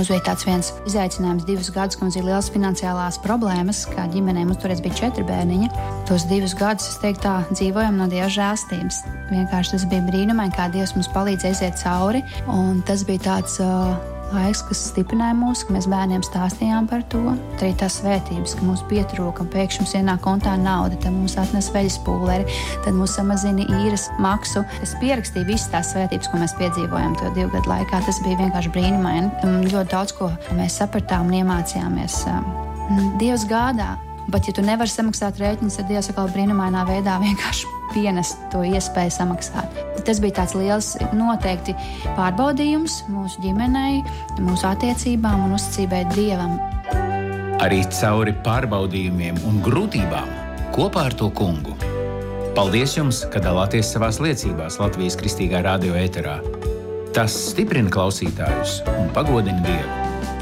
Mums bija tāds viens izaicinājums 2 gadus, ka mums bija liels finansiālās problēmas, kā ģimenē mums toreiz bija 4 bērniņi. Tos 2 gadus, es teiktu tā, dzīvojam no Dieva žēlstības. Vienkārši tas bija brīnumaini, kā Dievs mums palīdz aiziet cauri, un tas bija tāds laiks, kas stiprināja mūs, ka mēs bērniem stāstījām par to. Arī tās svētības, ka mums pietrūka, pēkšņi mums ienāk kontā nauda, tad mums atnes veļas pūleri, tad mums samazina īres maksu. Es pierakstīju visas tās svētības, ko mēs piedzīvojam to 2 gadu laikā. Tas bija vienkārši brīnumaini. Ļoti daudz, ko mēs sapratām un iemācījāmies. Dievs gādā, bet ja tu nevari samaksāt rēķinus, tad Dievs atkal brīnumainā veidā vienkārši pienest to iespēju samaksāt. Tas bija tāds liels noteikti pārbaudījums mūsu ģimenei, mūsu attiecībām un uzticībai Dievam. Arī cauri pārbaudījumiem un grūtībām kopā ar to kungu. Paldies jums, ka dalāties savās liecībās Latvijas Kristīgā radio ēterā. Tas stiprina klausītājus un pagodina Dievu.